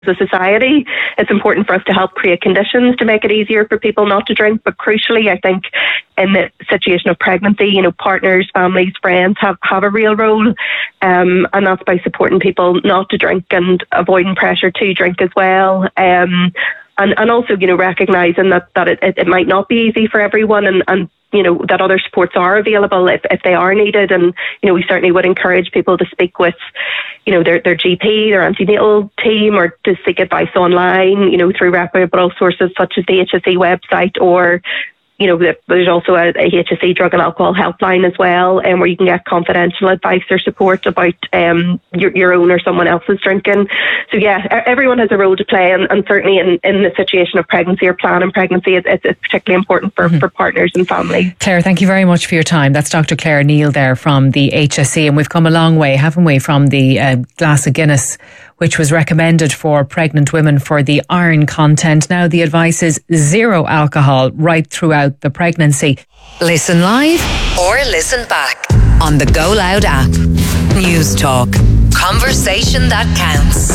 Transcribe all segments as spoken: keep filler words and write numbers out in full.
As a society, it's important for us to help create conditions to make it easier for people not to drink. But crucially, I think in the situation of pregnancy, you know, partners, families, friends have, have a real role. Um, and that's by supporting people not to drink and avoiding pressure to drink as well. Um, and, and also, you know, recognising that, that it, it, it might not be easy for everyone, and, and you know, that other supports are available if, if they are needed. And, you know, we certainly would encourage people to speak with, you know, their, their G P, their antenatal team, or to seek advice online, you know, through reputable sources such as the H S E website, or, you know, there's also a, a H S E drug and alcohol helpline as well, and um, where you can get confidential advice or support about um, your, your own or someone else's drinking. So yeah, everyone has a role to play, and, and certainly in, in the situation of pregnancy or planning pregnancy, it's, it's particularly important for, mm-hmm. for partners and family. Claire, thank you very much for your time. That's Doctor Claire Neal there from the H S E, and we've come a long way, haven't we, from the uh, glass of Guinness, which was recommended for pregnant women for the iron content. Now the advice is zero alcohol right throughout the pregnancy. Listen live or listen back on the Go Loud app. News Talk. Conversation that counts.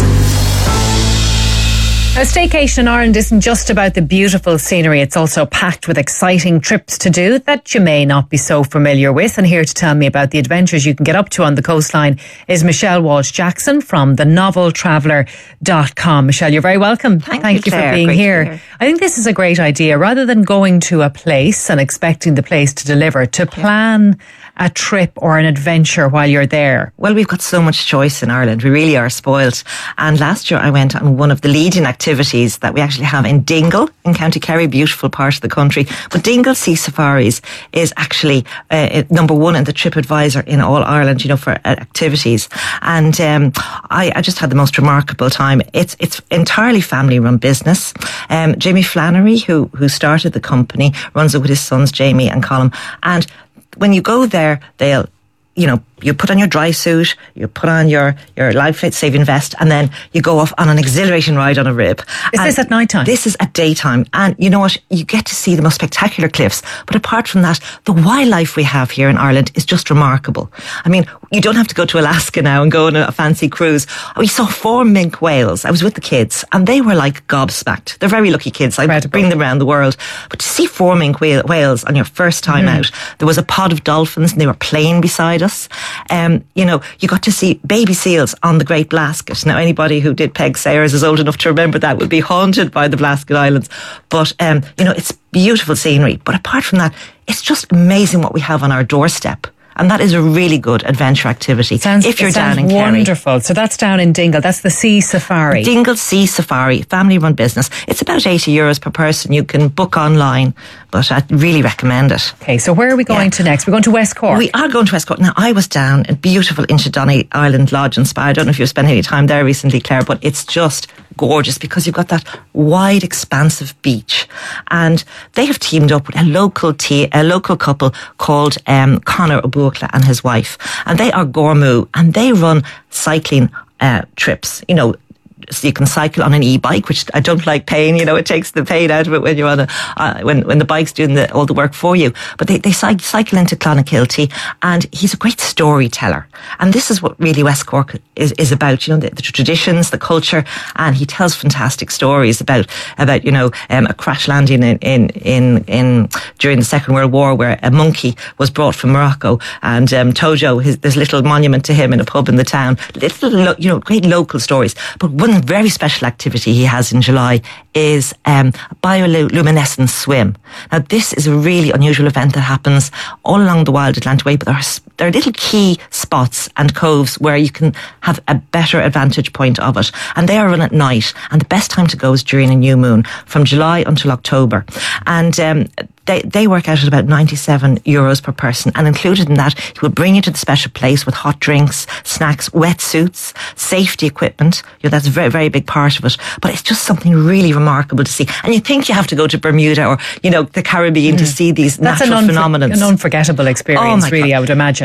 A staycation in Ireland isn't just about the beautiful scenery, it's also packed with exciting trips to do that you may not be so familiar with. And here to tell me about the adventures you can get up to on the coastline is Michelle Walsh-Jackson from the novel traveller dot com. Michelle, you're very welcome. Thank, Thank you, you for being here. here. I think this is a great idea. Rather than going to a place and expecting the place to deliver, to plan a trip or an adventure while you're there. Well, we've got so much choice in Ireland. We really are spoilt. And last year I went on one of the leading activities that we actually have in Dingle in County Kerry, beautiful part of the country. But Dingle Sea Safaris is actually uh, number one in the TripAdvisor in all Ireland, you know, for uh, activities. And um, I, I just had the most remarkable time. It's it's entirely family-run business. Um, Jamie Flannery, who who started the company, runs it with his sons Jamie and Colm. And when you go there, they'll, you know, you put on your dry suit, you put on your, your life saving vest, and then you go off on an exhilarating ride on a rib. Is and this at night time? This is at daytime. And you know what? You get to see the most spectacular cliffs. But apart from that, the wildlife we have here in Ireland is just remarkable. I mean, you don't have to go to Alaska now and go on a fancy cruise. We saw four minke whales. I was with the kids and they were like gobsmacked. They're very lucky kids. I Incredible. bring them around the world. But to see four minke whales on your first time mm. out, there was a pod of dolphins and they were playing beside us. Um, you know, you got to see baby seals on the Great Blasket. Now, anybody who did Peg Sayers is old enough to remember that would be haunted by the Blasket Islands. But, um, you know, it's beautiful scenery. But apart from that, it's just amazing what we have on our doorstep. And that is a really good adventure activity. Sounds, if you're down in Kerry. Wonderful. So that's down in Dingle. That's the Sea Safari. Dingle Sea Safari, family-run business. It's about eighty euros per person. You can book online, but I really recommend it. Okay, so where are we going yeah. to next? We're going to West Cork. We are going to West Cork. Now, I was down in beautiful Inchydoney Island Lodge and Spa. I don't know if you've spent any time there recently, Claire, but it's just gorgeous because you've got that wide, expansive beach. And they have teamed up with a local tea, a local couple called um, Conor Obuakla and his wife. And they are Gormu, and they run cycling uh, trips, you know, so you can cycle on an e-bike, which I don't like pain. You know, it takes the pain out of it when you're on a uh, when when the bike's doing the, all the work for you. But they they cycle into Clonakilty, and he's a great storyteller. And this is what really West Cork is, is about. You know, the, the traditions, the culture, and he tells fantastic stories about about you know um, a crash landing in, in in in during the Second World War, where a monkey was brought from Morocco, and um, Tojo, his, there's a little monument to him in a pub in the town. Little you know great local stories, but one very special activity he has in July is um, a bioluminescent swim. Now, this is a really unusual event that happens all along the Wild Atlantic Way, but there are, there are little key spots and coves where you can have a better advantage point of it. And they are run at night, and the best time to go is during a new moon, from July until October. And um, They they work out at about ninety-seven euros per person, and included in that, he will bring you to the special place with hot drinks, snacks, wetsuits, safety equipment. You know, that's a very, very big part of it. But it's just something really remarkable to see. And you think you have to go to Bermuda or, you know, the Caribbean mm. to see these that's natural an unfor- phenomena. An unforgettable experience, oh really, God. I would imagine.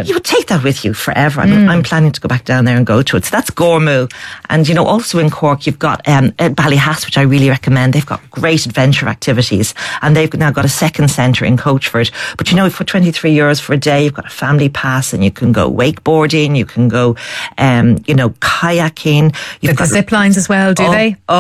imagine. You would take that with you forever. I mean, mm. I'm planning to go back down there and go to it. So that's Gormoo. And, you know, also in Cork, you've got um, at Ballyhass, which I really recommend. They've got great adventure activities. And they've now got a second centre in Coachford. But, you know, for twenty-three euros for a day, you've got a family pass and you can go wakeboarding, you can go, um, you know, kayaking. You've got the zip lines as well, do oh, they?